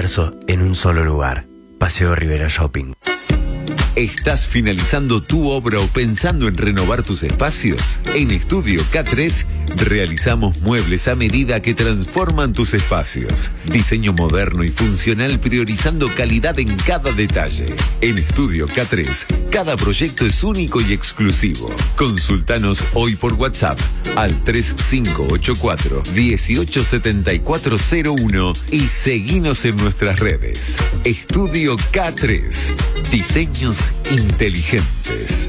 universo en un solo lugar. Paseo Rivera Shopping. ¿Estás finalizando tu obra o pensando en renovar tus espacios? En Estudio K3 realizamos muebles a medida que transforman tus espacios. Diseño moderno y funcional priorizando calidad en cada detalle. En Estudio K3, cada proyecto es único y exclusivo. Consultanos hoy por WhatsApp al 3584-187401 y seguinos en nuestras redes. Estudio K3. Diseños inteligentes.